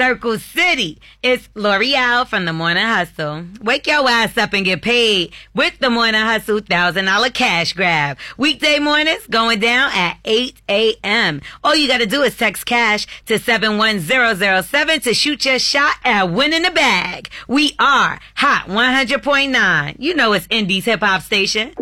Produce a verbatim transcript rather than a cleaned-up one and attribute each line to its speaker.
Speaker 1: Circle City. It's L'Oreal from the Morning Hustle. Wake your ass up and get paid with the Morning Hustle one thousand dollars cash grab. Weekday mornings going down at eight a.m. All you gotta do is text cash to seven one zero zero seven to shoot your shot at winning the bag. We are Hot one hundred point nine. You know it's Indies Hip Hop Station.